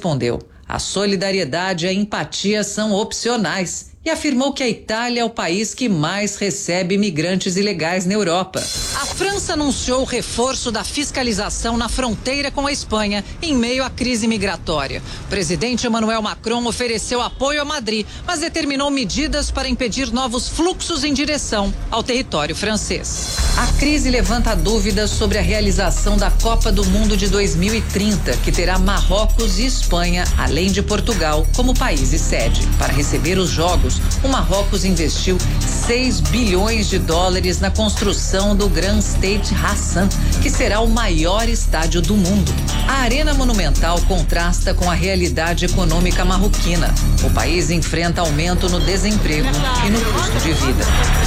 respondeu: a solidariedade e a empatia são opcionais. E afirmou que a Itália é o país que mais recebe imigrantes ilegais na Europa. A França anunciou o reforço da fiscalização na fronteira com a Espanha em meio à crise migratória. O presidente Emmanuel Macron ofereceu apoio a Madrid, mas determinou medidas para impedir novos fluxos em direção ao território francês. A crise levanta dúvidas sobre a realização da Copa do Mundo de 2030, que terá Marrocos e Espanha, além de Portugal, como países sede. Para receber os jogos, o Marrocos investiu 6 bilhões de dólares na construção do Grand Stade Hassan, que será o maior estádio do mundo. A Arena Monumental contrasta com a realidade econômica marroquina. O país enfrenta aumento no desemprego e no custo de vida.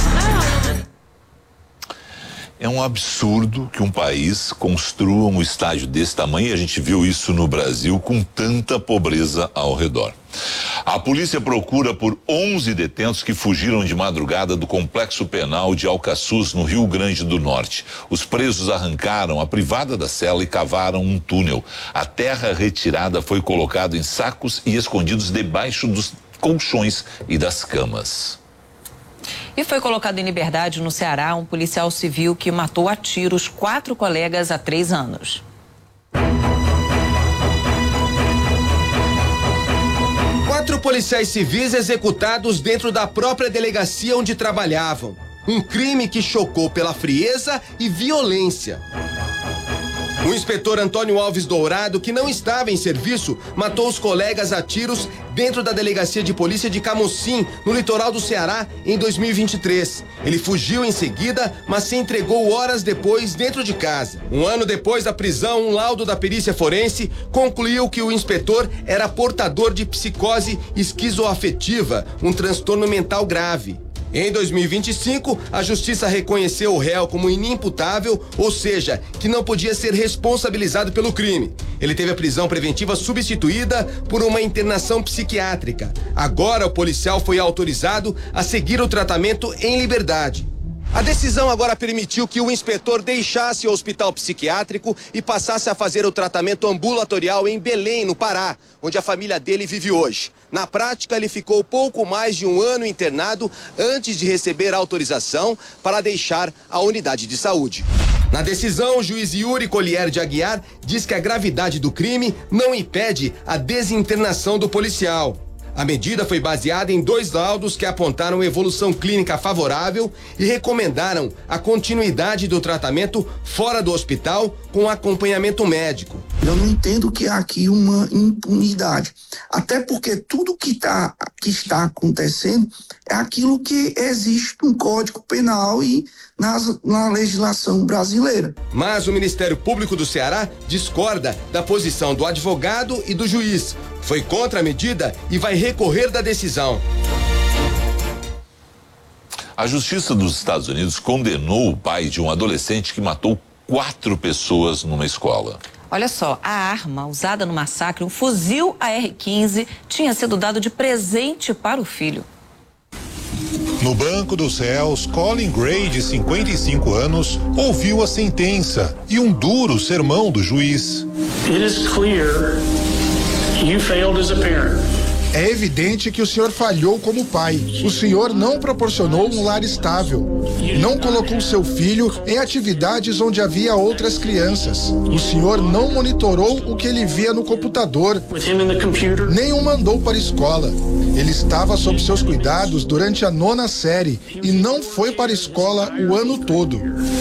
É um absurdo que um país construa um estádio desse tamanho, e a gente viu isso no Brasil com tanta pobreza ao redor. A polícia procura por 11 detentos que fugiram de madrugada do complexo penal de Alcaçuz, no Rio Grande do Norte. Os presos arrancaram a privada da cela e cavaram um túnel. A terra retirada foi colocada em sacos e escondidos debaixo dos colchões e das camas. E foi colocado em liberdade no Ceará um policial civil que matou a tiros 4 colegas há 3 anos. Quatro policiais civis executados dentro da própria delegacia onde trabalhavam. Um crime que chocou pela frieza e violência. O inspetor Antônio Alves Dourado, que não estava em serviço, matou os colegas a tiros dentro da delegacia de polícia de Camocim, no litoral do Ceará, em 2023. Ele fugiu em seguida, mas se entregou horas depois dentro de casa. Um ano depois da prisão, um laudo da perícia forense concluiu que o inspetor era portador de psicose esquizoafetiva, um transtorno mental grave. Em 2025, a justiça reconheceu o réu como inimputável, ou seja, que não podia ser responsabilizado pelo crime. Ele teve a prisão preventiva substituída por uma internação psiquiátrica. Agora o policial foi autorizado a seguir o tratamento em liberdade. A decisão agora permitiu que o inspetor deixasse o hospital psiquiátrico e passasse a fazer o tratamento ambulatorial em Belém, no Pará, onde a família dele vive hoje. Na prática, ele ficou pouco mais de 1 ano internado antes de receber autorização para deixar a unidade de saúde. Na decisão, o juiz Yuri Collier de Aguiar diz que a gravidade do crime não impede a desinternação do policial. A medida foi baseada em 2 laudos que apontaram evolução clínica favorável e recomendaram a continuidade do tratamento fora do hospital com acompanhamento médico. Eu não entendo que há aqui uma impunidade, até porque tudo que está acontecendo é aquilo que existe no Código Penal e na legislação brasileira. Mas o Ministério Público do Ceará discorda da posição do advogado e do juiz. Foi contra a medida e vai recorrer da decisão. A Justiça dos Estados Unidos condenou o pai de um adolescente que matou 4 pessoas numa escola. Olha só, a arma usada no massacre, um fuzil AR-15, tinha sido dado de presente para o filho. No banco dos réus, Colin Gray, de 55 anos, ouviu a sentença e um duro sermão do juiz. It is clear you failed as a parent. É evidente que o senhor falhou como pai. O senhor não proporcionou um lar estável. Não colocou seu filho em atividades onde havia outras crianças. O senhor não monitorou o que ele via no computador. Nem o mandou para a escola. Ele estava sob seus cuidados durante a 9ª série e não foi para a escola o ano todo.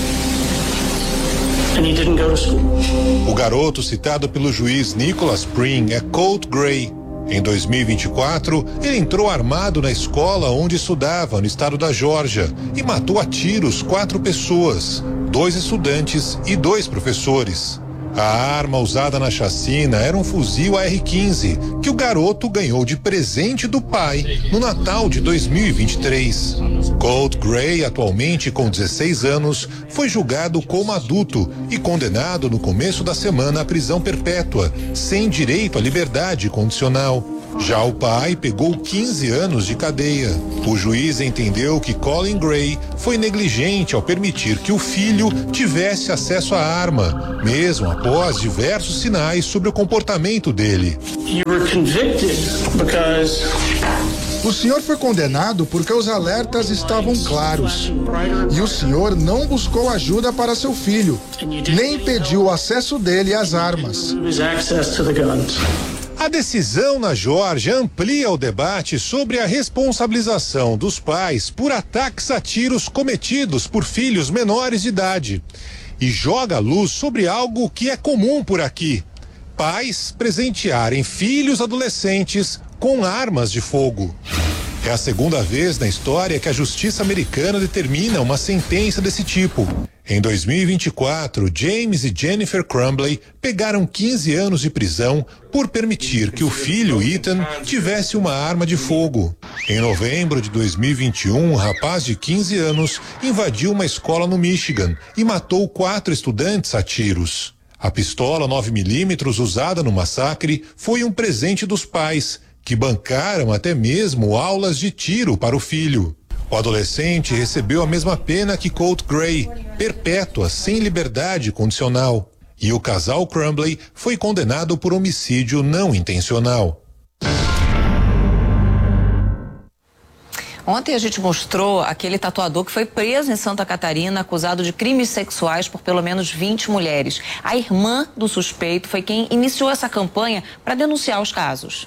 O garoto citado pelo juiz Nicholas Spring é Colt Gray. Em 2024, ele entrou armado na escola onde estudava, no estado da Geórgia, e matou a tiros 4 pessoas, 2 estudantes e 2 professores. A arma usada na chacina era um fuzil AR-15 que o garoto ganhou de presente do pai no Natal de 2023. Colt Gray, atualmente com 16 anos, foi julgado como adulto e condenado no começo da semana à prisão perpétua, sem direito à liberdade condicional. Já o pai pegou 15 anos de cadeia. O juiz entendeu que Colin Gray foi negligente ao permitir que o filho tivesse acesso à arma, mesmo após após diversos sinais sobre o comportamento dele. O senhor foi condenado porque os alertas estavam claros. E o senhor não buscou ajuda para seu filho, nem impediu o acesso dele às armas. A decisão na Geórgia amplia o debate sobre a responsabilização dos pais por ataques a tiros cometidos por filhos menores de idade e joga luz sobre algo que é comum por aqui: pais presentearem filhos adolescentes com armas de fogo. É a segunda vez na história que a justiça americana determina uma sentença desse tipo. Em 2024, James e Jennifer Crumbley pegaram 15 anos de prisão por permitir que o filho Ethan tivesse uma arma de fogo. Em novembro de 2021, um rapaz de 15 anos invadiu uma escola no Michigan e matou 4 estudantes a tiros. A pistola 9mm usada no massacre foi um presente dos pais, que bancaram até mesmo aulas de tiro para o filho. O adolescente recebeu a mesma pena que Colt Gray, perpétua, sem liberdade condicional. E o casal Crumbley foi condenado por homicídio não intencional. Ontem a gente mostrou aquele tatuador que foi preso em Santa Catarina, acusado de crimes sexuais por pelo menos 20 mulheres. A irmã do suspeito foi quem iniciou essa campanha para denunciar os casos.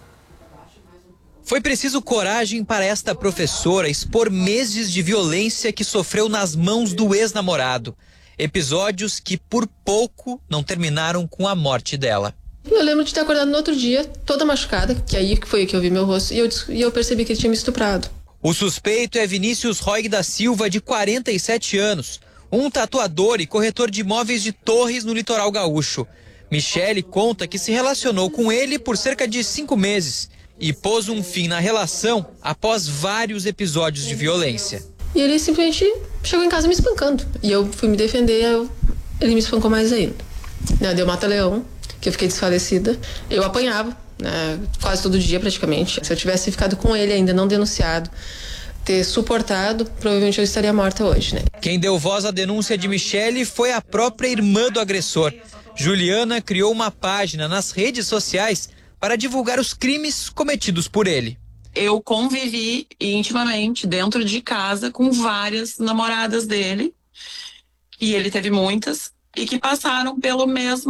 Foi preciso coragem para esta professora expor meses de violência que sofreu nas mãos do ex-namorado. Episódios que por pouco não terminaram com a morte dela. Eu lembro de ter acordado no outro dia, toda machucada, que aí foi que eu vi meu rosto, e eu percebi que ele tinha me estuprado. O suspeito é Vinícius Roig da Silva, de 47 anos, um tatuador e corretor de imóveis de Torres, no litoral gaúcho. Michele conta que se relacionou com ele por cerca de 5 meses e pôs um fim na relação após vários episódios de violência. E ele simplesmente chegou em casa me espancando. E eu fui me defender, ele me espancou mais ainda. Deu mata-leão, que eu fiquei desfalecida. Eu apanhava, né, quase todo dia praticamente. Se eu tivesse ficado com ele ainda, não denunciado, ter suportado, provavelmente eu estaria morta hoje, né? Quem deu voz à denúncia de Michele foi a própria irmã do agressor. Juliana criou uma página nas redes sociais para divulgar os crimes cometidos por ele. Eu convivi intimamente dentro de casa com várias namoradas dele, e ele teve muitas, e que passaram pelo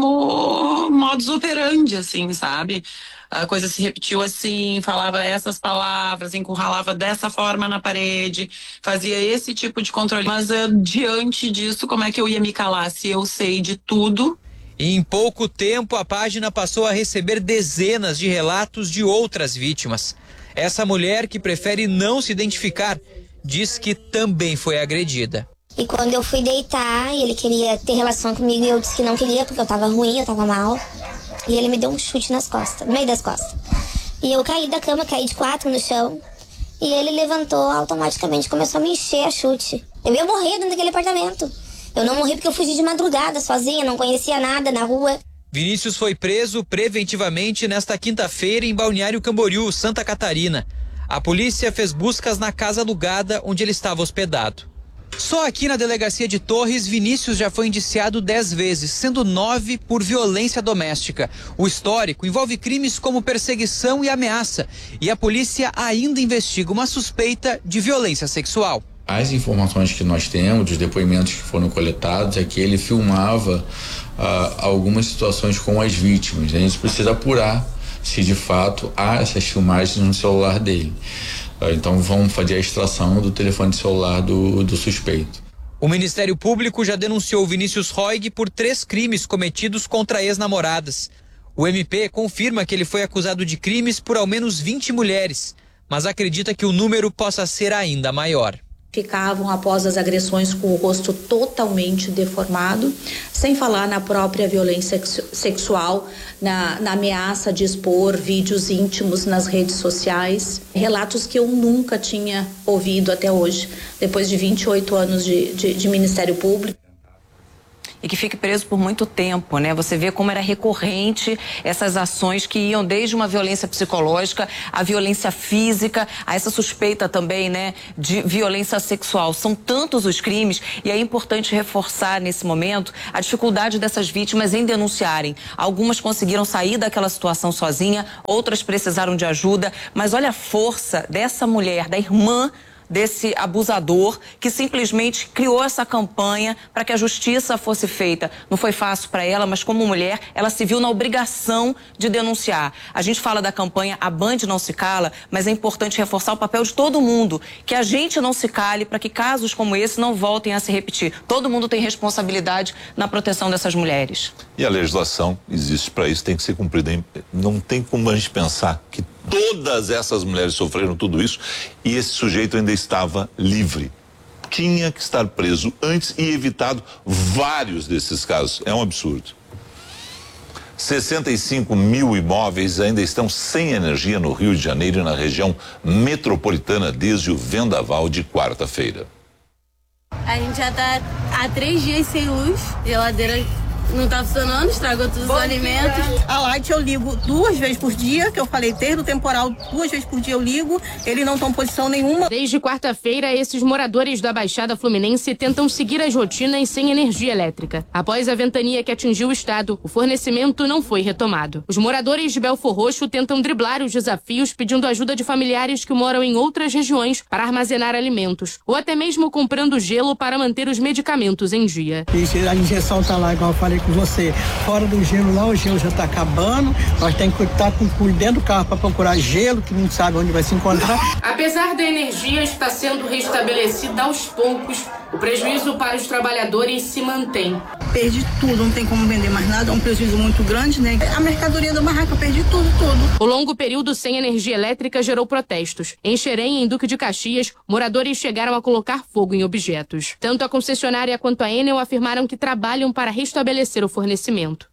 mesmo modus operandi, assim, sabe? A coisa se repetiu assim, falava essas palavras, encurralava dessa forma na parede, fazia esse tipo de controle. Mas diante disso, como é que eu ia me calar se eu sei de tudo? E em pouco tempo, a página passou a receber dezenas de relatos de outras vítimas. Essa mulher, que prefere não se identificar, diz que também foi agredida. E quando eu fui deitar e ele queria ter relação comigo, eu disse que não queria porque eu tava ruim, eu tava mal. E ele me deu um chute nas costas, no meio das costas. E eu caí da cama, caí de 4 no chão. E ele levantou automaticamente, começou a me encher a chute. Eu ia morrer dentro daquele apartamento. Eu não morri porque eu fugi de madrugada, sozinha, não conhecia nada na rua. Vinícius foi preso preventivamente nesta quinta-feira em Balneário Camboriú, Santa Catarina. A polícia fez buscas na casa alugada onde ele estava hospedado. Só aqui na delegacia de Torres, Vinícius já foi indiciado 10 vezes, sendo 9 por violência doméstica. O histórico envolve crimes como perseguição e ameaça. E a polícia ainda investiga uma suspeita de violência sexual. As informações que nós temos, dos depoimentos que foram coletados, é que ele filmava algumas situações com as vítimas. A gente precisa apurar se de fato há essas filmagens no celular dele. Então vamos fazer a extração do telefone celular do suspeito. O Ministério Público já denunciou Vinícius Roig por 3 crimes cometidos contra ex-namoradas. O MP confirma que ele foi acusado de crimes por ao menos 20 mulheres, mas acredita que o número possa ser ainda maior. Ficavam após as agressões com o rosto totalmente deformado, sem falar na própria violência sexual, na ameaça de expor vídeos íntimos nas redes sociais, relatos que eu nunca tinha ouvido até hoje, depois de 28 anos de Ministério Público. e que fique preso por muito tempo, né? Você vê como era recorrente essas ações que iam desde uma violência psicológica, a violência física, a essa suspeita também, né, de violência sexual. São tantos os crimes e é importante reforçar nesse momento a dificuldade dessas vítimas em denunciarem. Algumas conseguiram sair daquela situação sozinha, outras precisaram de ajuda, mas olha a força dessa mulher, da irmã desse abusador, que simplesmente criou essa campanha para que a justiça fosse feita. Não foi fácil para ela, mas como mulher, ela se viu na obrigação de denunciar. A gente fala da campanha A Band Não Se Cala, mas é importante reforçar o papel de todo mundo, que a gente não se cale para que casos como esse não voltem a se repetir. Todo mundo tem responsabilidade na proteção dessas mulheres. E a legislação existe para isso, tem que ser cumprida. Não tem como a gente pensar que todas essas mulheres sofreram tudo isso e esse sujeito ainda estava livre. Tinha que estar preso antes e evitado vários desses casos. É um absurdo. 65 mil imóveis ainda estão sem energia no Rio de Janeiro e na região metropolitana desde o vendaval de quarta-feira. A gente já está há 3 dias sem luz, geladeira não tá funcionando, estragou todos os alimentos. A Light eu ligo 2 vezes por dia, que eu falei, desde o temporal, 2 vezes por dia eu ligo, eles não estão em posição nenhuma. Desde quarta-feira, esses moradores da Baixada Fluminense tentam seguir as rotinas sem energia elétrica. Após a ventania que atingiu o estado, o fornecimento não foi retomado. Os moradores de Belfor Roxo tentam driblar os desafios pedindo ajuda de familiares que moram em outras regiões para armazenar alimentos, ou até mesmo comprando gelo para manter os medicamentos em dia. A injeção tá lá, igual eu falei com você, fora do gelo lá, o gelo já está acabando, nós temos que estar com dentro do carro para procurar gelo, que não sabe onde vai se encontrar. Apesar da energia estar sendo restabelecida aos poucos, o prejuízo para os trabalhadores se mantém. Perdi tudo, não tem como vender mais nada, é um prejuízo muito grande, né? A mercadoria da barraca, eu perdi tudo. O longo período sem energia elétrica gerou protestos. Em Xerém, em Duque de Caxias, moradores chegaram a colocar fogo em objetos. Tanto a concessionária quanto a Enel afirmaram que trabalham para restabelecer o fornecimento.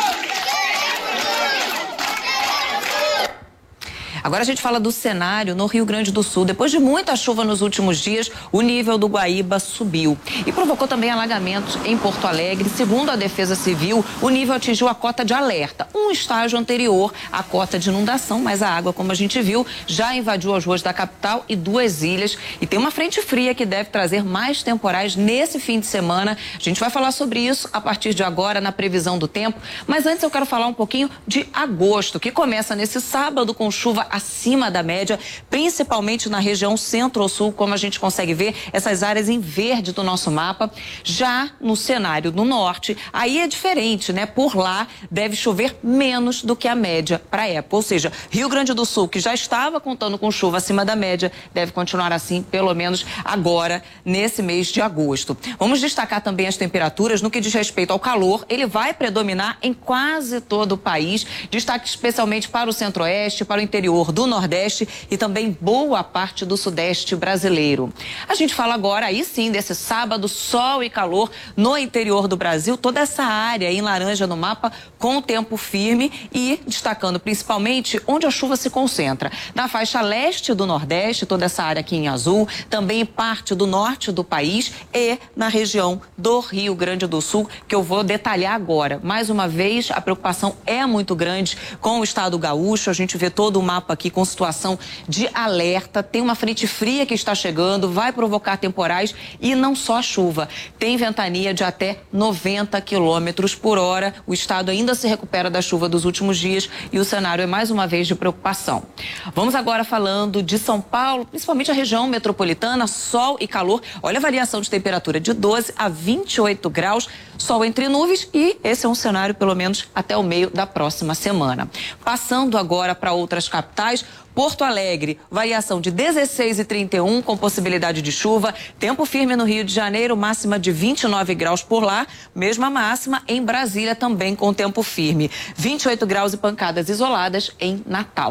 Agora a gente fala do cenário no Rio Grande do Sul. Depois de muita chuva nos últimos dias, o nível do Guaíba subiu e provocou também alagamentos em Porto Alegre. Segundo a Defesa Civil, o nível atingiu a cota de alerta, um estágio anterior à cota de inundação, mas a água, como a gente viu, já invadiu as ruas da capital e 2 ilhas. E tem uma frente fria que deve trazer mais temporais nesse fim de semana. A gente vai falar sobre isso a partir de agora na previsão do tempo. Mas antes eu quero falar um pouquinho de agosto, que começa nesse sábado com chuva acima da média, principalmente na região centro-sul, como a gente consegue ver, essas áreas em verde do nosso mapa. Já no cenário do norte, aí é diferente, né? Por lá deve chover menos do que a média para a época. Ou seja, Rio Grande do Sul, que já estava contando com chuva acima da média, deve continuar assim, pelo menos agora, nesse mês de agosto. Vamos destacar também as temperaturas no que diz respeito ao calor. Ele vai predominar em quase todo o país. Destaque especialmente para o centro-oeste, para o interior do Nordeste e também boa parte do Sudeste brasileiro. A gente fala agora, aí sim, desse sábado, sol e calor no interior do Brasil, toda essa área em laranja no mapa com tempo firme e destacando principalmente onde a chuva se concentra. Na faixa leste do Nordeste, toda essa área aqui em azul, também parte do norte do país e na região do Rio Grande do Sul, que eu vou detalhar agora. Mais uma vez, a preocupação é muito grande com o estado gaúcho, a gente vê todo o mapa aqui com situação de alerta, tem uma frente fria que está chegando, vai provocar temporais e não só chuva, tem ventania de até 90 quilômetros por hora, o estado ainda se recupera da chuva dos últimos dias e o cenário é mais uma vez de preocupação. Vamos agora falando de São Paulo, principalmente a região metropolitana, sol e calor, olha a variação de temperatura de 12 a 28 graus, sol entre nuvens e esse é um cenário pelo menos até o meio da próxima semana. Passando agora para outras capitais, Porto Alegre, variação de 16 e 31 com possibilidade de chuva, tempo firme no Rio de Janeiro, máxima de 29 graus por lá, mesma máxima em Brasília também com tempo firme, 28 graus e pancadas isoladas em Natal.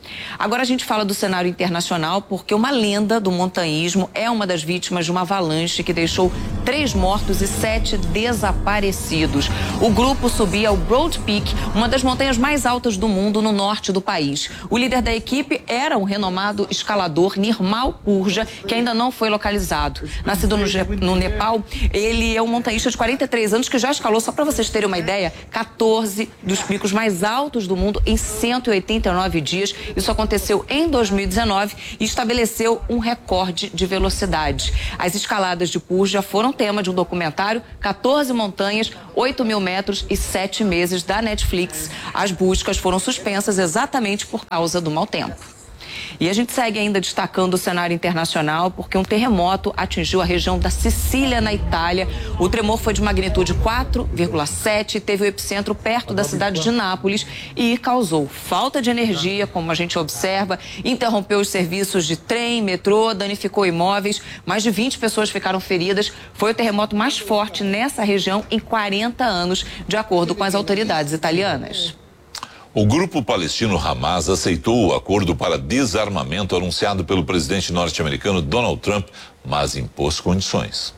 Agora a gente fala do cenário internacional porque uma lenda do montanhismo é uma das vítimas de uma avalanche que deixou 3 mortos e 7 desaparecidos. O grupo subia ao Broad Peak, uma das montanhas mais altas do mundo no norte do país. O líder da equipe era o renomado escalador Nirmal Purja, que ainda não foi localizado. Nascido no Nepal, ele é um montanhista de 43 anos que já escalou, só para vocês terem uma ideia, 14 dos picos mais altos do mundo em 189 dias. Isso aconteceu em 2019 e estabeleceu um recorde de velocidade. As escaladas de Purja foram tema de um documentário 14 montanhas, 8.000 metros e 7 meses da Netflix. As buscas foram suspensas exatamente por causa do mau tempo. E a gente segue ainda destacando o cenário internacional porque um terremoto atingiu a região da Sicília, na Itália. O tremor foi de magnitude 4,7, teve o epicentro perto da cidade de Nápoles e causou falta de energia, como a gente observa, interrompeu os serviços de trem, metrô, danificou imóveis. Mais de 20 pessoas ficaram feridas. Foi o terremoto mais forte nessa região em 40 anos, de acordo com as autoridades italianas. O grupo palestino Hamas aceitou o acordo para desarmamento anunciado pelo presidente norte-americano Donald Trump, mas impôs condições.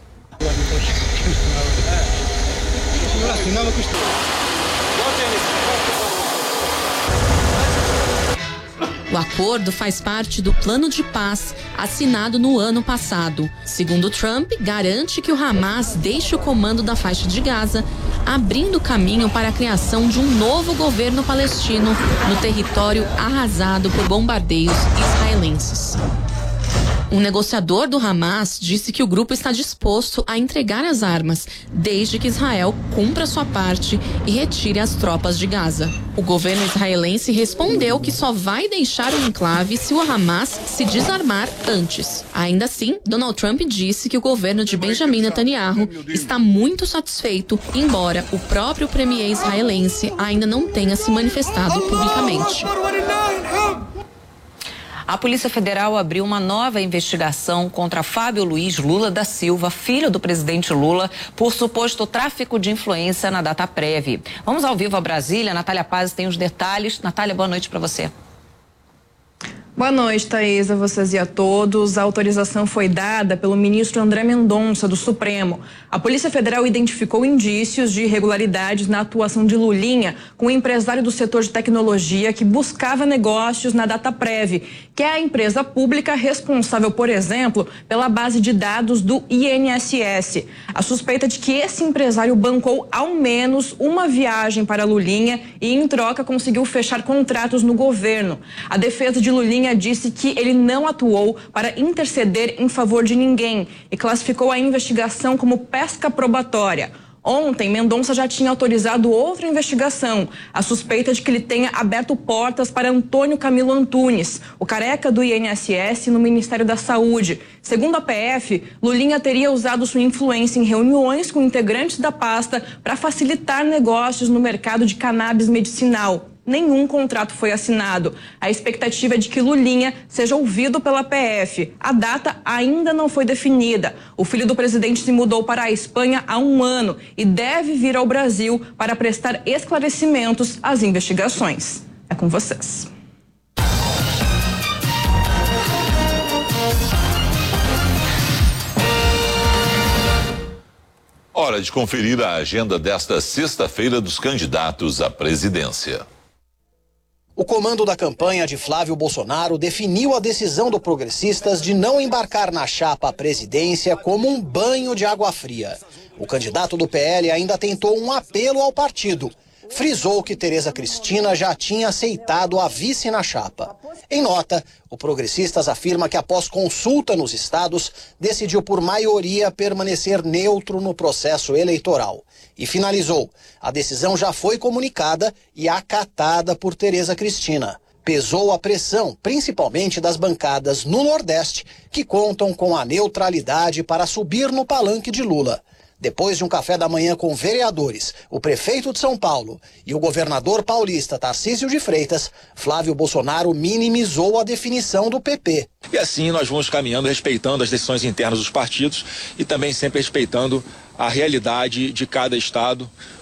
O acordo faz parte do plano de paz assinado no ano passado. Segundo Trump, garante que o Hamas deixe o comando da faixa de Gaza, abrindo caminho para a criação de um novo governo palestino no território arrasado por bombardeios israelenses. Um negociador do Hamas disse que o grupo está disposto a entregar as armas, desde que Israel cumpra sua parte e retire as tropas de Gaza. O governo israelense respondeu que só vai deixar o enclave se o Hamas se desarmar antes. Ainda assim, Donald Trump disse que o governo de Benjamin Netanyahu está muito satisfeito, embora o próprio premier israelense ainda não tenha se manifestado publicamente. A Polícia Federal abriu uma nova investigação contra Fábio Luiz Lula da Silva, filho do presidente Lula, por suposto tráfico de influência na Dataprev. Vamos ao vivo a Brasília. Natália Paz tem os detalhes. Natália, boa noite para você. Boa noite, Thaís, a vocês e a todos. A autorização foi dada pelo ministro André Mendonça, do Supremo. A Polícia Federal identificou indícios de irregularidades na atuação de Lulinha com um empresário do setor de tecnologia que buscava negócios na Dataprev, que é a empresa pública responsável, por exemplo, pela base de dados do INSS. A suspeita de que esse empresário bancou ao menos uma viagem para Lulinha e, em troca, conseguiu fechar contratos no governo. A defesa de Lulinha disse que ele não atuou para interceder em favor de ninguém e classificou a investigação como pesca probatória. Ontem, Mendonça já tinha autorizado outra investigação, a suspeita de que ele tenha aberto portas para Antônio Camilo Antunes, o careca do INSS no Ministério da Saúde. Segundo a PF, Lulinha teria usado sua influência em reuniões com integrantes da pasta para facilitar negócios no mercado de cannabis medicinal. Nenhum contrato foi assinado. A expectativa é de que Lulinha seja ouvido pela PF. A data ainda não foi definida. O filho do presidente se mudou para a Espanha há 1 ano e deve vir ao Brasil para prestar esclarecimentos às investigações. É com vocês. Hora de conferir a agenda desta sexta-feira dos candidatos à presidência. O comando da campanha de Flávio Bolsonaro definiu a decisão do Progressistas de não embarcar na chapa à presidência como um banho de água fria. O candidato do PL ainda tentou um apelo ao partido. Frisou que Tereza Cristina já tinha aceitado a vice na chapa. Em nota, o Progressistas afirma que após consulta nos estados, decidiu por maioria permanecer neutro no processo eleitoral. E finalizou, a decisão já foi comunicada e acatada por Tereza Cristina. Pesou a pressão, principalmente das bancadas no Nordeste, que contam com a neutralidade para subir no palanque de Lula. Depois de um café da manhã com vereadores, o prefeito de São Paulo e o governador paulista Tarcísio de Freitas, Flávio Bolsonaro minimizou a definição do PP. E assim nós vamos caminhando, respeitando as decisões internas dos partidos e também sempre respeitando a realidade de cada estado,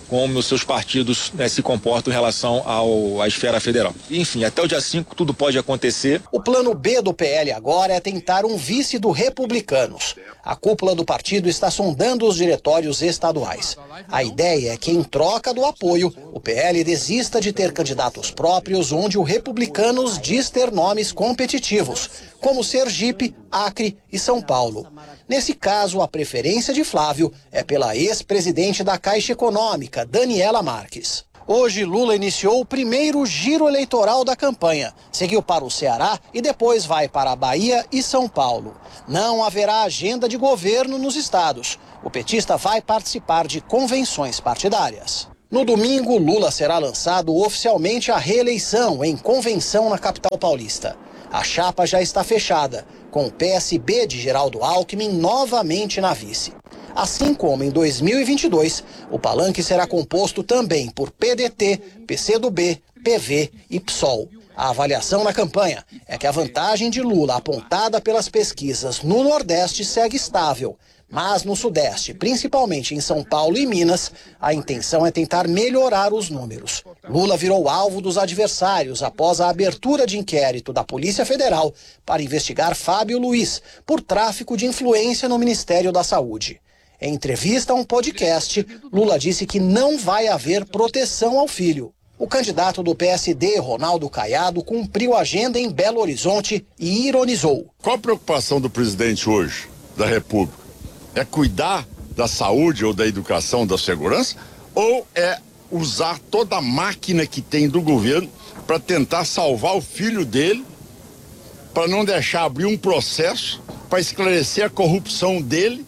como os seus partidos se comportam em relação à esfera federal. Enfim, até o dia 5 tudo pode acontecer. O plano B do PL agora é tentar um vice do Republicanos. A cúpula do partido está sondando os diretórios estaduais. A ideia é que, em troca do apoio, o PL desista de ter candidatos próprios onde o Republicanos diz ter nomes competitivos, como Sergipe, Acre e São Paulo. Nesse caso, a preferência de Flávio é pela ex-presidente da Caixa Econômica, Daniela Marques. Hoje, Lula iniciou o primeiro giro eleitoral da campanha. Seguiu para o Ceará e depois vai para a Bahia e São Paulo. Não haverá agenda de governo nos estados. O petista vai participar de convenções partidárias. No domingo, Lula será lançado oficialmente à reeleição em convenção na capital paulista. A chapa já está fechada, com o PSB de Geraldo Alckmin novamente na vice. Assim como em 2022, o palanque será composto também por PDT, PCdoB, PV e PSOL. A avaliação na campanha é que a vantagem de Lula apontada pelas pesquisas no Nordeste segue estável. Mas no Sudeste, principalmente em São Paulo e Minas, a intenção é tentar melhorar os números. Lula virou alvo dos adversários após a abertura de inquérito da Polícia Federal para investigar Fábio Luiz por tráfico de influência no Ministério da Saúde. Em entrevista a um podcast, Lula disse que não vai haver proteção ao filho. O candidato do PSD, Ronaldo Caiado, cumpriu a agenda em Belo Horizonte e ironizou. Qual a preocupação do presidente hoje, da República? É cuidar da saúde ou da educação, da segurança? Ou é usar toda a máquina que tem do governo para tentar salvar o filho dele, para não deixar abrir um processo para esclarecer a corrupção dele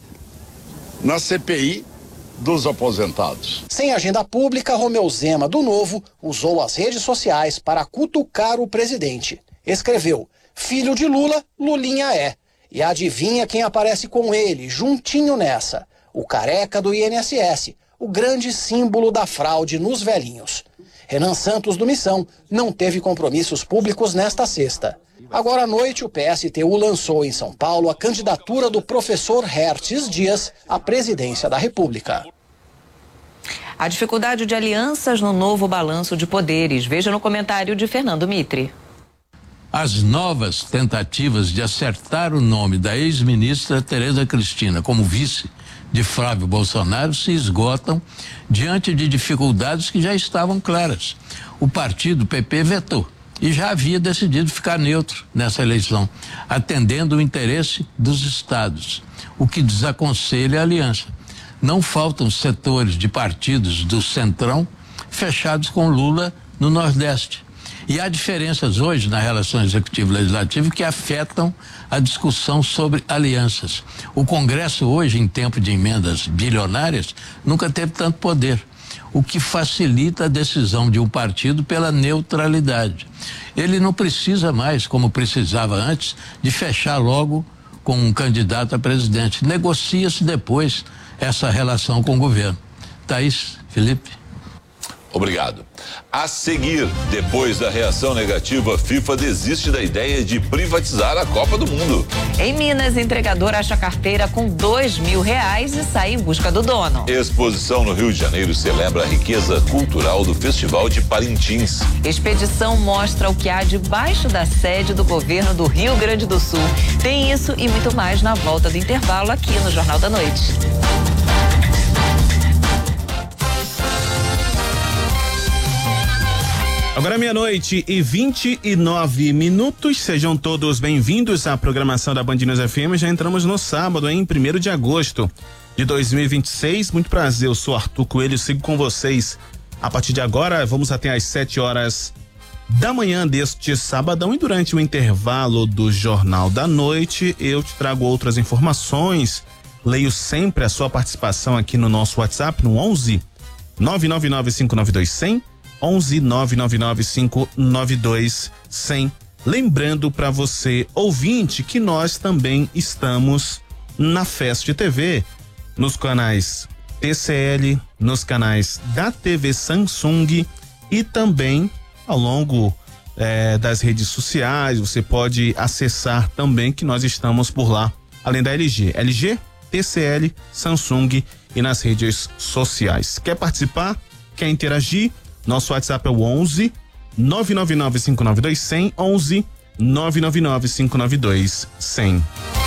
na CPI dos aposentados? Sem agenda pública, Romeu Zema, do Novo, usou as redes sociais para cutucar o presidente. Escreveu: filho de Lula, Lulinha é. E adivinha quem aparece com ele, juntinho nessa? O careca do INSS, o grande símbolo da fraude nos velhinhos. Renan Santos, do Missão, não teve compromissos públicos nesta sexta. Agora à noite, o PSTU lançou em São Paulo a candidatura do professor Hertes Dias à presidência da República. A dificuldade de alianças no novo balanço de poderes. Veja no comentário de Fernando Mitre. As novas tentativas de acertar o nome da ex-ministra Tereza Cristina como vice de Flávio Bolsonaro se esgotam diante de dificuldades que já estavam claras. O partido PP vetou e já havia decidido ficar neutro nessa eleição, atendendo o interesse dos estados, o que desaconselha a aliança. Não faltam setores de partidos do Centrão fechados com Lula no Nordeste. E há diferenças hoje na relação executivo-legislativo que afetam a discussão sobre alianças. O Congresso hoje, em tempo de emendas bilionárias, nunca teve tanto poder, o que facilita a decisão de um partido pela neutralidade. Ele não precisa mais, como precisava antes, de fechar logo com um candidato a presidente. Negocia-se depois essa relação com o governo. Thaís, Felipe. Obrigado. A seguir, depois da reação negativa, a FIFA desiste da ideia de privatizar a Copa do Mundo. Em Minas, entregador acha carteira com R$2.000 e sai em busca do dono. Exposição no Rio de Janeiro celebra a riqueza cultural do Festival de Parintins. Expedição mostra o que há debaixo da sede do governo do Rio Grande do Sul. Tem isso e muito mais na volta do intervalo aqui no Jornal da Noite. Agora 12:29. Sejam todos bem-vindos à programação da Band News FM. Já entramos no sábado, em 1º de agosto de 2026. Muito prazer, eu sou Arthur Coelho, sigo com vocês a partir de agora. Vamos até às 7 horas da manhã deste sabadão, e durante o intervalo do Jornal da Noite eu te trago outras informações. Leio sempre a sua participação aqui no nosso WhatsApp, no 11 999-592-100, 11 999-592-100. Lembrando para você, ouvinte, que nós também estamos na Fest TV, nos canais TCL, nos canais da TV Samsung e também ao longo das redes sociais. Você pode acessar também, que nós estamos por lá, além da LG, TCL, Samsung e nas redes sociais. Quer participar? quer interagir, nosso WhatsApp é o 11 999-592-100, 11 999-592-100.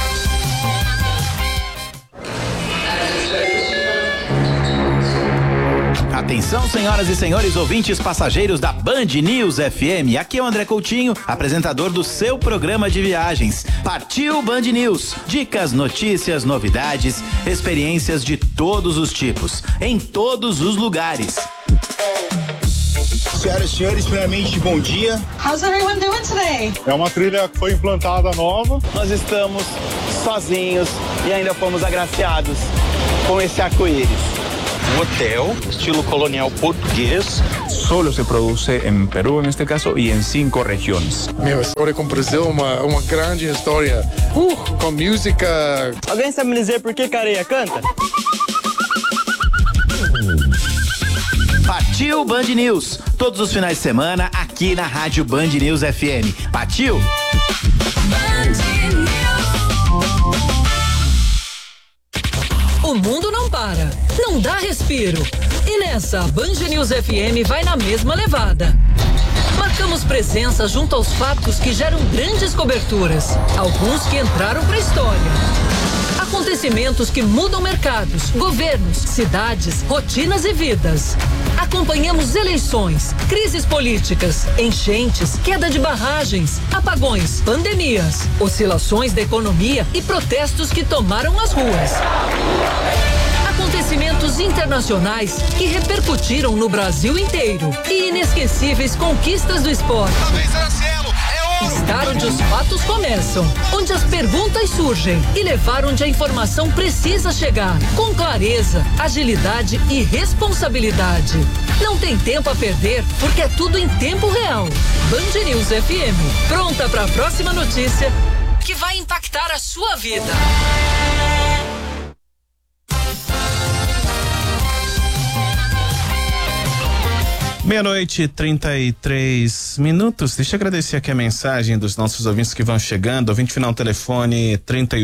Atenção, senhoras e senhores ouvintes passageiros da Band News FM. Aqui é o André Coutinho, apresentador do seu programa de viagens. Partiu Band News. Dicas, notícias, novidades, experiências de todos os tipos, em todos os lugares. Senhoras e senhores, primeiramente, bom dia. How's everyone doing today? É uma trilha que foi implantada nova. Nós estamos sozinhos e ainda fomos agraciados com esse arco-íris. Um hotel, estilo colonial português. Solo se produce en Perú, en este caso, y en 5 regiones. Meu, história com o Brasil, uma grande história. Com música. Alguém sabe me dizer por que Careia canta? Partiu Band News, todos os finais de semana aqui na Rádio Band News FM. Partiu! O mundo não para, não dá respiro. E nessa, a Band News FM vai na mesma levada. Marcamos presença junto aos fatos que geram grandes coberturas, alguns que entraram pra história. Acontecimentos que mudam mercados, governos, cidades, rotinas e vidas. Acompanhamos eleições, crises políticas, enchentes, queda de barragens, apagões, pandemias, oscilações da economia e protestos que tomaram as ruas. Acontecimentos internacionais que repercutiram no Brasil inteiro e inesquecíveis conquistas do esporte. Estar onde os fatos começam, onde as perguntas surgem e levar onde a informação precisa chegar, com clareza, agilidade e responsabilidade. Não tem tempo a perder, porque é tudo em tempo real. Band News FM, pronta para a próxima notícia que vai impactar a sua vida. 00:33. Deixa eu agradecer aqui a mensagem dos nossos ouvintes que vão chegando. Ouvinte final telefone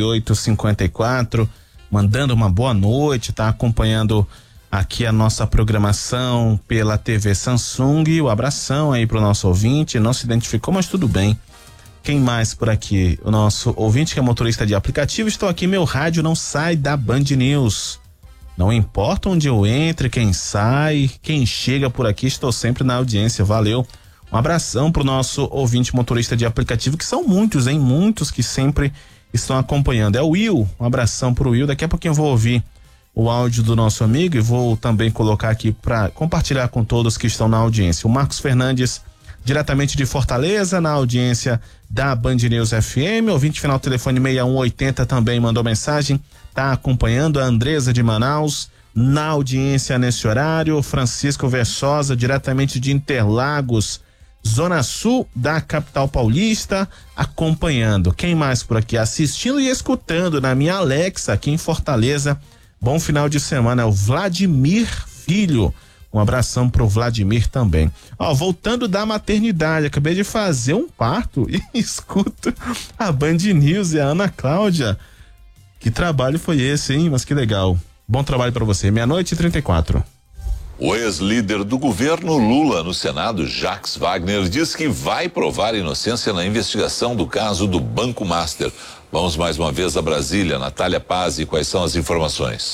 3854, mandando uma boa noite, tá acompanhando aqui a nossa programação pela TV Samsung. O abração aí pro nosso ouvinte, não se identificou, mas tudo bem. Quem mais por aqui? O nosso ouvinte que é motorista de aplicativo. Estou aqui, meu rádio não sai da Band News. Não importa onde eu entre, quem sai, quem chega por aqui, estou sempre na audiência. Valeu. Um abração pro nosso ouvinte motorista de aplicativo, que são muitos, hein? Muitos que sempre estão acompanhando. É o Will. Um abração pro Will. Daqui a pouquinho eu vou ouvir o áudio do nosso amigo e vou também colocar aqui para compartilhar com todos que estão na audiência. O Marcos Fernandes, diretamente de Fortaleza, na audiência da Band News FM. Ouvinte final telefone 6180 também mandou mensagem. Tá acompanhando. A Andresa de Manaus na audiência nesse horário. Francisco Versosa, diretamente de Interlagos, Zona Sul da capital paulista, acompanhando. Quem mais por aqui? Assistindo e escutando na minha Alexa aqui em Fortaleza. Bom final de semana. É o Vladimir Filho. Um abração pro Vladimir também. Ó, voltando da maternidade, acabei de fazer um parto e escuto a Band News e a Ana Cláudia. Que trabalho foi esse, hein? Mas que legal. Bom trabalho para você. 00:34. O ex-líder do governo Lula no Senado, Jacques Wagner, diz que vai provar inocência na investigação do caso do Banco Master. Vamos mais uma vez a Brasília. Natália Paz, e quais são as informações?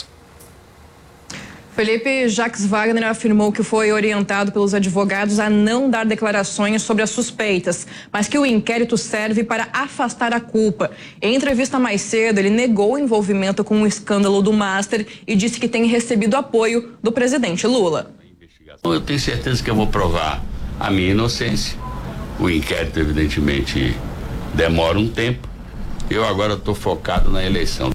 Felipe, Jacques Wagner afirmou que foi orientado pelos advogados a não dar declarações sobre as suspeitas, mas que o inquérito serve para afastar a culpa. Em entrevista mais cedo, ele negou o envolvimento com o escândalo do Master e disse que tem recebido apoio do presidente Lula. Eu tenho certeza que eu vou provar a minha inocência. O inquérito, evidentemente, demora um tempo. Eu agora estou focado na eleição.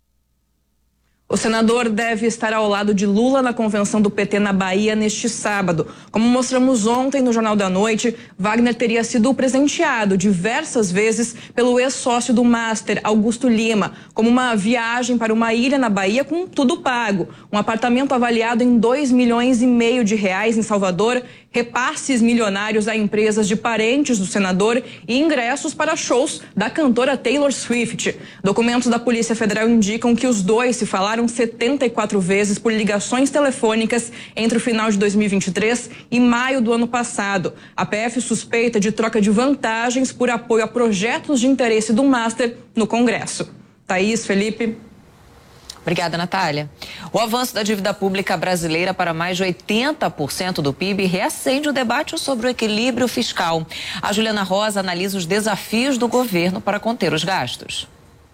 O senador deve estar ao lado de Lula na convenção do PT na Bahia neste sábado. Como mostramos ontem no Jornal da Noite, Wagner teria sido presenteado diversas vezes pelo ex-sócio do Master, Augusto Lima, como uma viagem para uma ilha na Bahia com tudo pago. Um apartamento avaliado em R$2,5 milhões em Salvador, repasses milionários a empresas de parentes do senador e ingressos para shows da cantora Taylor Swift. Documentos da Polícia Federal indicam que os dois se falaram 74 vezes por ligações telefônicas entre o final de 2023 e maio do ano passado. A PF suspeita de troca de vantagens por apoio a projetos de interesse do Master no Congresso. Thaís, Felipe. Obrigada, Natália. O avanço da dívida pública brasileira para mais de 80% do PIB reacende o debate sobre o equilíbrio fiscal. A Juliana Rosa analisa os desafios do governo para conter os gastos.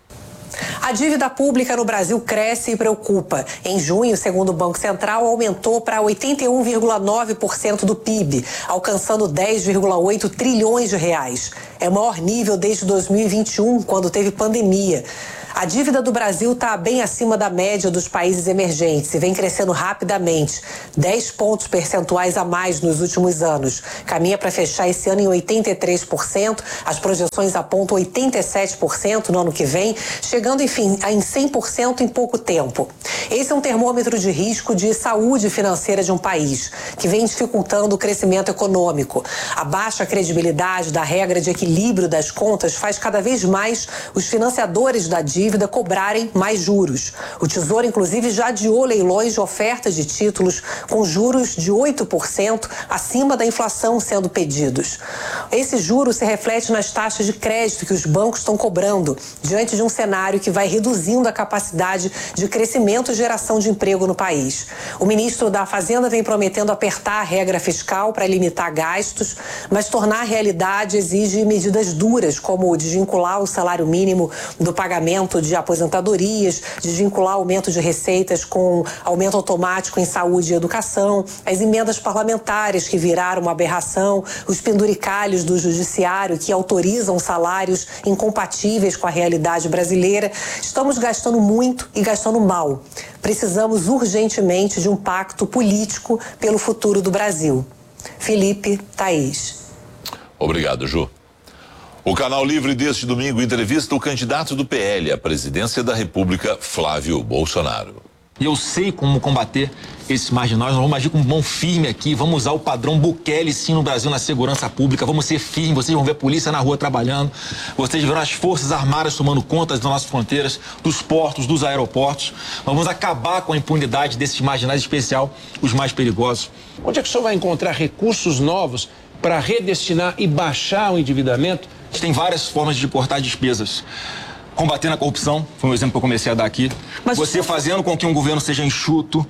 A dívida pública no Brasil cresce e preocupa. Em junho, segundo o Banco Central, aumentou para 81,9% do PIB, alcançando 10,8 trilhões de reais. É o maior nível desde 2021, quando teve pandemia. A dívida do Brasil está bem acima da média dos países emergentes e vem crescendo rapidamente, 10 pontos percentuais a mais nos últimos anos. Caminha para fechar esse ano em 83%, as projeções apontam 87% no ano que vem, chegando, enfim, em 100% em pouco tempo. Esse é um termômetro de risco de saúde financeira de um país, que vem dificultando o crescimento econômico. A baixa credibilidade da regra de equilíbrio das contas faz cada vez mais os financiadores da dívida cobrarem mais juros. O Tesouro, inclusive, já adiou leilões de ofertas de títulos com juros de 8% acima da inflação sendo pedidos. Esse juro se reflete nas taxas de crédito que os bancos estão cobrando, diante de um cenário que vai reduzindo a capacidade de crescimento e geração de emprego no país. O ministro da Fazenda vem prometendo apertar a regra fiscal para limitar gastos, mas tornar realidade exige medidas duras, como desvincular o salário mínimo do pagamento de aposentadorias, desvincular aumento de receitas com aumento automático em saúde e educação, as emendas parlamentares que viraram uma aberração, os penduricalhos do judiciário que autorizam salários incompatíveis com a realidade brasileira. Estamos gastando muito e gastando mal. Precisamos urgentemente de um pacto político pelo futuro do Brasil. Felipe, Thaís. Obrigado, Ju. O Canal Livre deste domingo entrevista o candidato do PL à presidência da República, Flávio Bolsonaro. Eu sei como combater esses marginais, nós vamos agir com mão firme aqui, vamos usar o padrão Bukele sim no Brasil na segurança pública, vamos ser firmes, vocês vão ver a polícia na rua trabalhando, vocês verão as forças armadas tomando conta das nossas fronteiras, dos portos, dos aeroportos, vamos acabar com a impunidade desses marginais, em especial os mais perigosos. Onde é que o senhor vai encontrar recursos novos para redestinar e baixar o endividamento? A gente tem várias formas de cortar despesas. Combatendo a corrupção, foi um exemplo que eu comecei a dar aqui. Mas você fazendo com que um governo seja enxuto.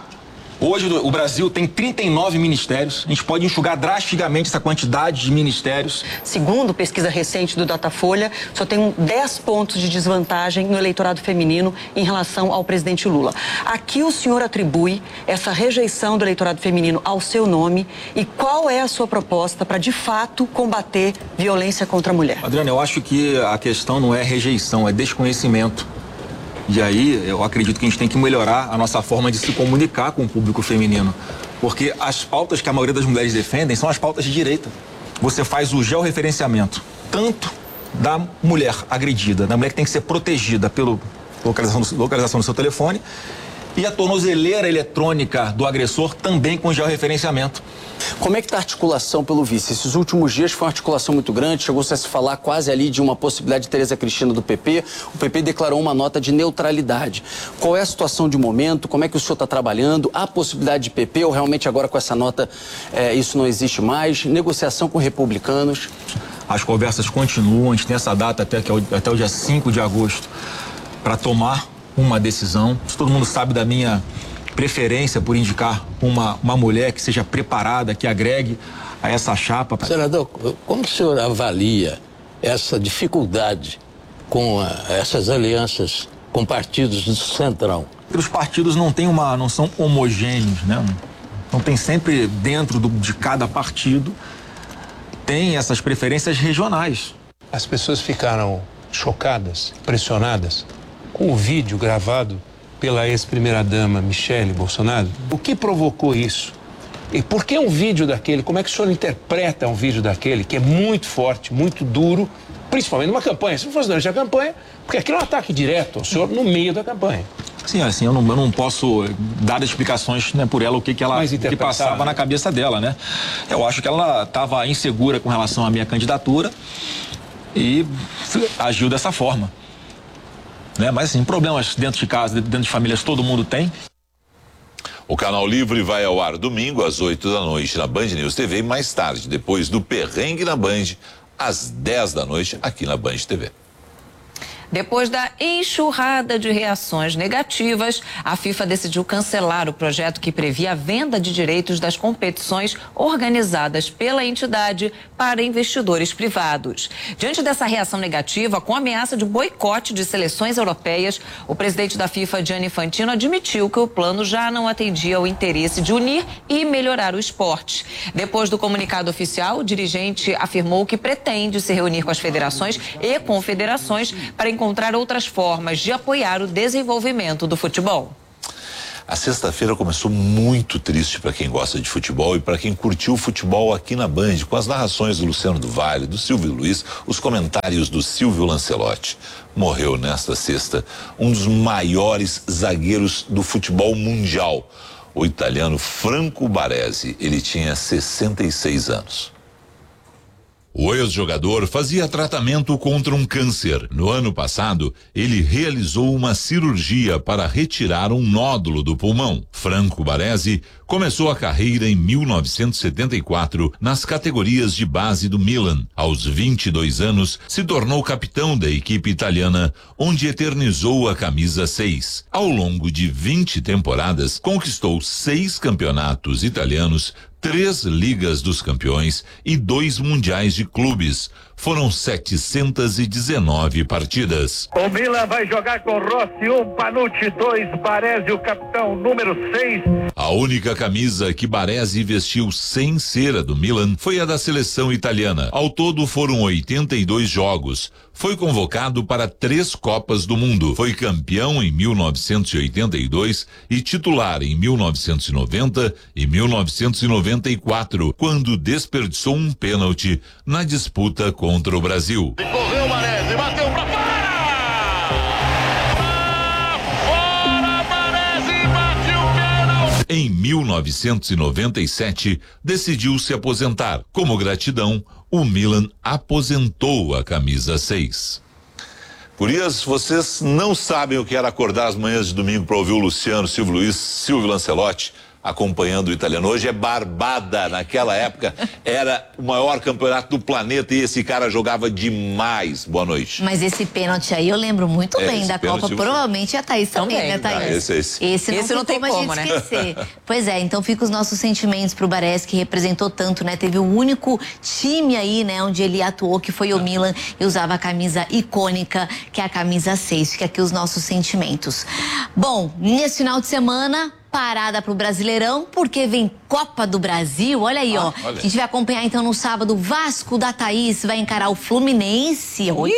Hoje o Brasil tem 39 ministérios. A gente pode enxugar drasticamente essa quantidade de ministérios. Segundo pesquisa recente do Datafolha, só tem 10 pontos de desvantagem no eleitorado feminino em relação ao presidente Lula. A que o senhor atribui essa rejeição do eleitorado feminino ao seu nome e qual é a sua proposta para, de fato, combater violência contra a mulher? Adriana, eu acho que a questão não é rejeição, é desconhecimento. E aí, eu acredito que a gente tem que melhorar a nossa forma de se comunicar com o público feminino. Porque as pautas que a maioria das mulheres defendem são as pautas de direita. Você faz o georreferenciamento, tanto da mulher agredida, da mulher que tem que ser protegida pela localização do seu telefone, e a tornozeleira eletrônica do agressor também com georreferenciamento. Como é que está a articulação pelo vice? Esses últimos dias foi uma articulação muito grande, chegou-se a se falar quase ali de uma possibilidade de Tereza Cristina do PP. O PP declarou uma nota de neutralidade. Qual é a situação de momento? Como é que o senhor está trabalhando? Há possibilidade de PP ou realmente agora com essa nota isso não existe mais? Negociação com republicanos? As conversas continuam, a gente tem essa data até o dia 5 de agosto para tomar uma decisão. Todo mundo sabe da minha preferência por indicar uma mulher que seja preparada, que agregue a essa chapa. Senador, como o senhor avalia essa dificuldade com essas alianças com partidos do Centrão? Os partidos não são homogêneos, né? Então tem sempre dentro de cada partido tem essas preferências regionais. As pessoas ficaram chocadas, pressionadas com o vídeo gravado pela ex-primeira-dama Michele Bolsonaro. O que provocou isso? E por que um vídeo daquele? Como é que o senhor interpreta um vídeo daquele que é muito forte, muito duro, principalmente numa campanha? Se não fosse durante a campanha, porque aquilo é um ataque direto ao senhor no meio da campanha. Sim, assim, eu não posso dar explicações, né, por ela o que passava na cabeça dela, né? Eu acho que ela estava insegura com relação à minha candidatura e agiu dessa forma, né? Mas assim, problemas dentro de casa, dentro de famílias, todo mundo tem. O Canal Livre vai ao ar domingo às 8 da noite na Band News TV e mais tarde, depois do Perrengue na Band, às 10 da noite aqui na Band TV. Depois da enxurrada de reações negativas, a FIFA decidiu cancelar o projeto que previa a venda de direitos das competições organizadas pela entidade para investidores privados. Diante dessa reação negativa, com ameaça de boicote de seleções europeias, o presidente da FIFA, Gianni Infantino, admitiu que o plano já não atendia ao interesse de unir e melhorar o esporte. Depois do comunicado oficial, o dirigente afirmou que pretende se reunir com as federações e confederações para encontrar outras formas de apoiar o desenvolvimento do futebol. A sexta-feira começou muito triste para quem gosta de futebol e para quem curtiu o futebol aqui na Band, com as narrações do Luciano do Vale, do Silvio Luiz, os comentários do Silvio Lancelotti. Morreu nesta sexta um dos maiores zagueiros do futebol mundial, o italiano Franco Baresi. Ele tinha 66 anos. O ex-jogador fazia tratamento contra um câncer. No ano passado, ele realizou uma cirurgia para retirar um nódulo do pulmão. Franco Baresi começou a carreira em 1974 nas categorias de base do Milan. Aos 22 anos, se tornou capitão da equipe italiana, onde eternizou a camisa 6. Ao longo de 20 temporadas, conquistou 6 campeonatos italianos, 3 Ligas dos Campeões e 2 Mundiais de Clubes. Foram 719 partidas. O Milan vai jogar com Rossi 1, Panucci 2, Baresi o capitão número 6. A única camisa que Baresi vestiu sem ser a do Milan foi a da seleção italiana. Ao todo foram 82 jogos. Foi convocado para 3 Copas do Mundo. Foi campeão em 1982 e titular em 1990 e 1994, quando desperdiçou um pênalti na disputa contra o Brasil. Correu Baresi, bateu pra fora, Baresi bate o pênalti. Em 1997, decidiu se aposentar. Como gratidão, o Milan aposentou a camisa 6. Gurias, vocês não sabem o que era acordar às manhãs de domingo para ouvir o Luciano, Silvio Luiz, Silvio Lancelotti acompanhando o italiano. Hoje é barbada. Naquela época era o maior campeonato do planeta e esse cara jogava demais. Boa noite. Mas esse pênalti aí eu lembro muito bem da Copa. Provavelmente a Thaís também, né, Thaís? Esse não tem como a gente esquecer. Pois é, então fica os nossos sentimentos pro Baresi, que representou tanto, né? Teve o único time aí, né, onde ele atuou, que foi o Milan, e usava a camisa icônica, que é a camisa 6. Fica aqui os nossos sentimentos. Bom, nesse final de semana, parada pro Brasileirão, porque vem Copa do Brasil. Olha aí, ó. Olha. A gente vai acompanhar então no sábado, Vasco da Thaís vai encarar o Fluminense. Olha!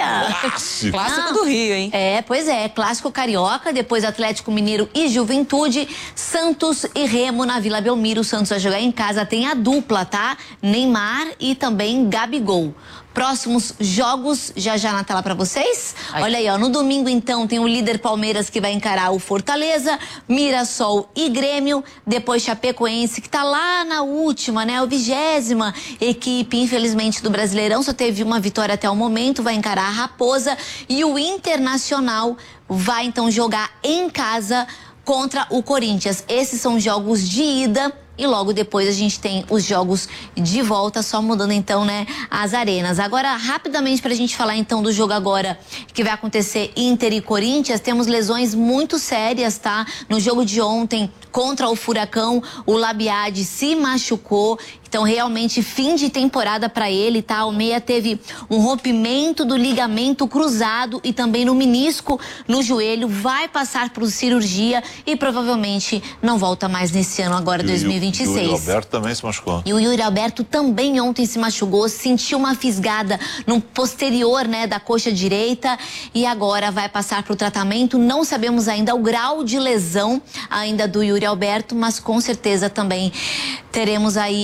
Clássico do Rio, hein? É, pois é, clássico carioca, depois Atlético Mineiro e Juventude, Santos e Remo na Vila Belmiro. O Santos vai jogar em casa, tem a dupla, tá? Neymar e também Gabigol. Próximos jogos, já na tela pra vocês. Ai. Olha aí, ó, no domingo então tem o líder Palmeiras que vai encarar o Fortaleza, Mirassol e Grêmio, depois Chapecoense que tá lá na última, né, o 20ª equipe, infelizmente, do Brasileirão, só teve uma vitória até o momento, vai encarar a Raposa, e o Internacional vai então jogar em casa contra o Corinthians. Esses são jogos de ida. E logo depois a gente tem os jogos de volta, só mudando então, né, as arenas. Agora, rapidamente pra gente falar então do jogo agora que vai acontecer Inter e Corinthians, temos lesões muito sérias, tá? No jogo de ontem contra o Furacão, o Labiade se machucou. Então, realmente, fim de temporada para ele, tá? O meia teve um rompimento do ligamento cruzado e também no menisco no joelho. Vai passar por cirurgia e provavelmente não volta mais nesse ano agora, 2026. O Yuri Alberto também se machucou. E o Yuri Alberto também ontem se machucou, sentiu uma fisgada no posterior, né, da coxa direita e agora vai passar para o tratamento. Não sabemos ainda o grau de lesão ainda do Yuri Alberto, mas com certeza também teremos aí esse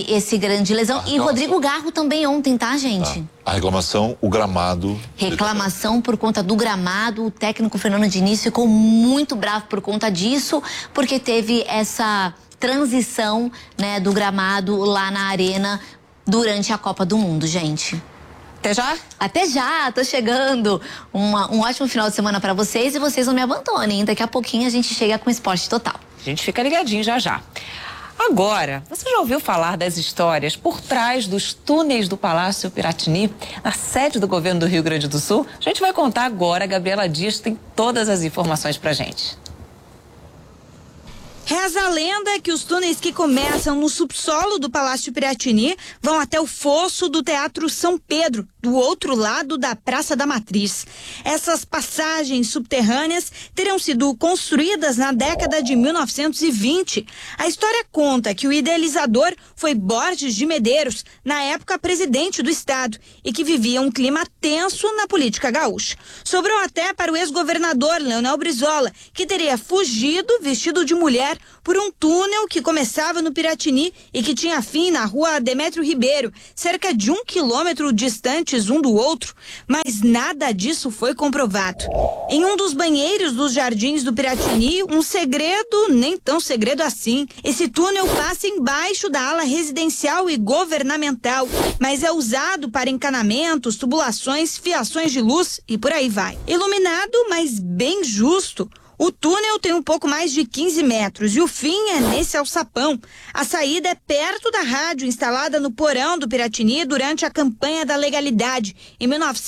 grande lesão. E Rodrigo Garro também ontem, tá, gente? A reclamação, o gramado. Reclamação por conta do gramado. O técnico Fernando Diniz ficou muito bravo por conta disso, porque teve essa transição, né, do gramado lá na arena durante a Copa do Mundo, gente. Até já? Até já, tô chegando. Um ótimo final de semana pra vocês e vocês não me abandonem, hein? Daqui a pouquinho a gente chega com Esporte Total. A gente fica ligadinho já já. Agora, você já ouviu falar das histórias por trás dos túneis do Palácio Piratini, na sede do governo do Rio Grande do Sul? A gente vai contar agora. A Gabriela Dias tem todas as informações pra gente. Reza a lenda que os túneis que começam no subsolo do Palácio Piratini vão até o fosso do Teatro São Pedro, do outro lado da Praça da Matriz. Essas passagens subterrâneas teriam sido construídas na década de 1920. A história conta que o idealizador foi Borges de Medeiros, na época presidente do estado, e que vivia um clima tenso na política gaúcha. Sobrou até para o ex-governador Leonel Brizola, que teria fugido vestido de mulher por um túnel que começava no Piratini e que tinha fim na rua Demétrio Ribeiro, cerca de 1 quilômetro distantes um do outro, mas nada disso foi comprovado. Em um dos banheiros dos jardins do Piratini, um segredo, nem tão segredo assim. Esse túnel passa embaixo da ala residencial e governamental, mas é usado para encanamentos, tubulações, fiações de luz e por aí vai. Iluminado, mas bem justo. O túnel tem um pouco mais de 15 metros e o fim é nesse alçapão. A saída é perto da rádio instalada no porão do Piratini durante a campanha da legalidade, em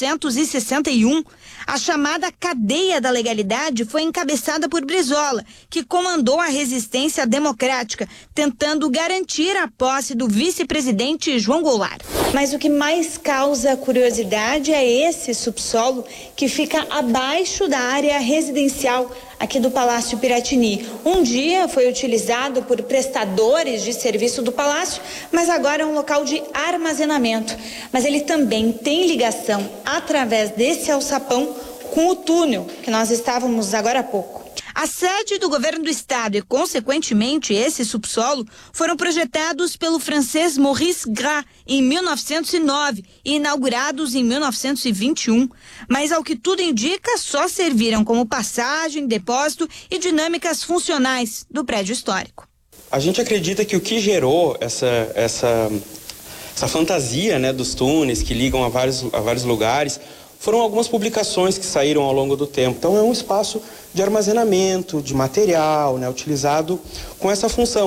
1961. A chamada cadeia da legalidade foi encabeçada por Brizola, que comandou a resistência democrática, tentando garantir a posse do vice-presidente João Goulart. Mas o que mais causa curiosidade é esse subsolo que fica abaixo da área residencial aqui do Palácio Piratini. Um dia foi utilizado por prestadores de serviço do Palácio, mas agora é um local de armazenamento. Mas ele também tem ligação, através desse alçapão, com o túnel que nós estávamos agora há pouco. A sede do governo do estado e, consequentemente, esse subsolo foram projetados pelo francês Maurice Gras em 1909 e inaugurados em 1921. Mas, ao que tudo indica, só serviram como passagem, depósito e dinâmicas funcionais do prédio histórico. A gente acredita que o que gerou essa fantasia, né, dos túneis que ligam a vários lugares foram algumas publicações que saíram ao longo do tempo. Então é um espaço de armazenamento, de material, né, utilizado com essa função.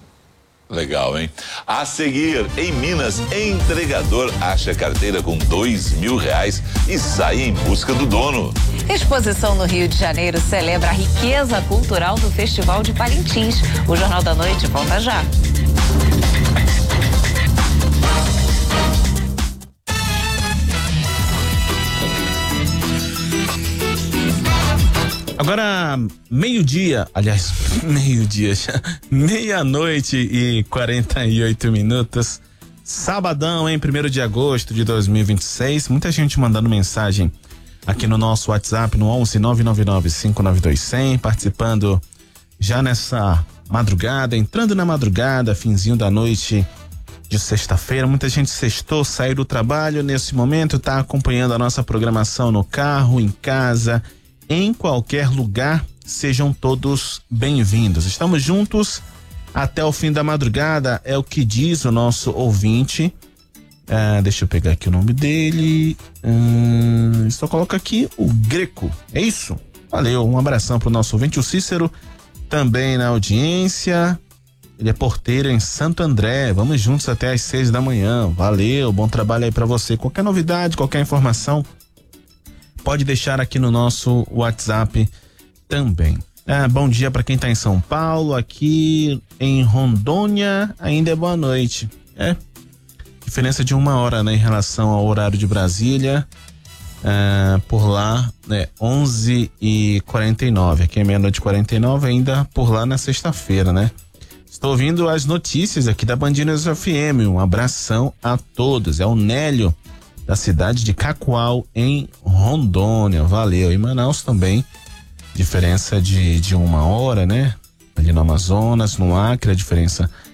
Legal, hein? A seguir, em Minas, entregador acha carteira com R$2.000 e sai em busca do dono. Exposição no Rio de Janeiro celebra a riqueza cultural do Festival de Parintins. O Jornal da Noite volta já. Agora, meia-noite e 48 minutos, sabadão, hein, 1º de agosto de 2026, muita gente mandando mensagem aqui no nosso WhatsApp, no 11-999-592-100, participando já nessa madrugada, entrando na madrugada, finzinho da noite de sexta-feira, muita gente sextou, saiu do trabalho nesse momento, tá acompanhando a nossa programação no carro, em casa, em qualquer lugar, sejam todos bem-vindos. Estamos juntos até o fim da madrugada, é o que diz o nosso ouvinte. Deixa eu pegar aqui o nome dele. Só coloca aqui o Greco, é isso? Valeu, um abração pro nosso ouvinte, o Cícero, também na audiência. Ele é porteiro em Santo André. Vamos juntos até às 6 da manhã. Valeu, bom trabalho aí pra você. Qualquer novidade, qualquer informação, pode deixar aqui no nosso WhatsApp também. Bom dia para quem tá em São Paulo, aqui em Rondônia ainda é boa noite. Diferença de 1 hora, né, em relação ao horário de Brasília. Por lá, né, 11h49, aqui é 00:49 ainda por lá na sexta-feira, né? Estou ouvindo as notícias aqui da Band News FM, um abração a todos, é o Nélio da cidade de Cacoal, em Rondônia. Valeu. Em Manaus também, diferença de 1 hora, né? Ali no Amazonas, no Acre, a diferença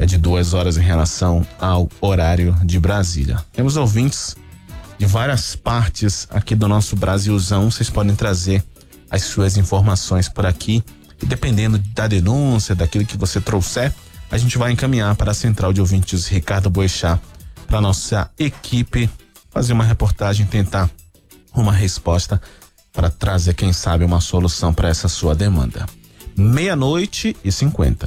é de 2 horas em relação ao horário de Brasília. Temos ouvintes de várias partes aqui do nosso Brasilzão. Vocês podem trazer as suas informações por aqui e dependendo da denúncia, daquilo que você trouxer, a gente vai encaminhar para a central de ouvintes Ricardo Boechat, para nossa equipe fazer uma reportagem, tentar uma resposta para trazer, quem sabe, uma solução para essa sua demanda. 00:50.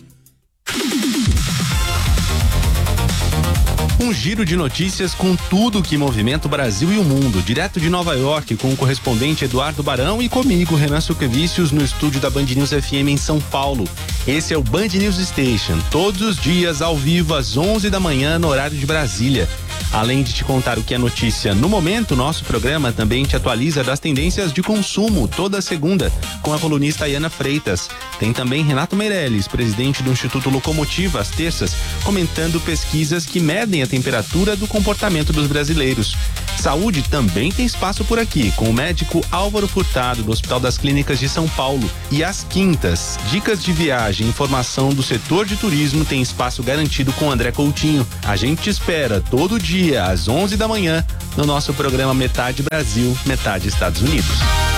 Um giro de notícias com tudo que movimenta o Brasil e o mundo, direto de Nova York, com o correspondente Eduardo Barão e comigo, Renan Suquevicius, no estúdio da Band News FM em São Paulo. Esse é o Band News Station, todos os dias ao vivo às 11 da manhã no horário de Brasília. Além de te contar o que é notícia no momento, nosso programa também te atualiza das tendências de consumo toda segunda com a colunista Ayana Freitas. Tem também Renato Meirelles, presidente do Instituto Locomotiva, às terças, comentando pesquisas que medem a temperatura do comportamento dos brasileiros. Saúde também tem espaço por aqui, com o médico Álvaro Furtado, do Hospital das Clínicas de São Paulo. E às quintas, dicas de viagem e informação do setor de turismo tem espaço garantido com André Coutinho. A gente te espera todo dia, às 11 da manhã, no nosso programa Metade Brasil, Metade Estados Unidos.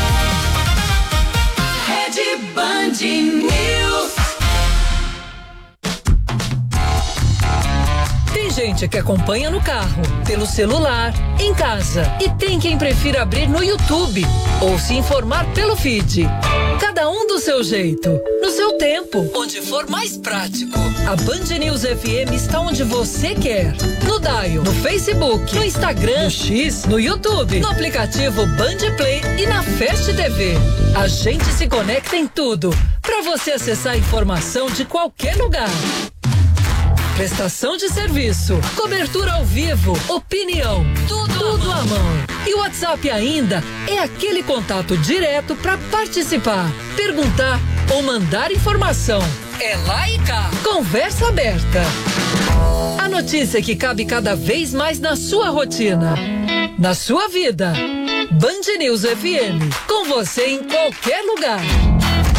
Rede Band News. Tem gente que acompanha no carro, pelo celular, em casa. E tem quem prefira abrir no YouTube ou se informar pelo feed. Cada um do seu jeito, no seu tempo, onde for mais prático. A Band News FM está onde você quer. No Dial, no Facebook, no Instagram, no X, no YouTube, no aplicativo Band Play e na Fast TV. A gente se conecta em tudo, para você acessar informação de qualquer lugar. Prestação de serviço, cobertura ao vivo, opinião, tudo à mão. E o WhatsApp ainda é aquele contato direto para participar, perguntar ou mandar informação. É lá e cá. Conversa aberta. A notícia que cabe cada vez mais na sua rotina, na sua vida. Band News FM, com você em qualquer lugar.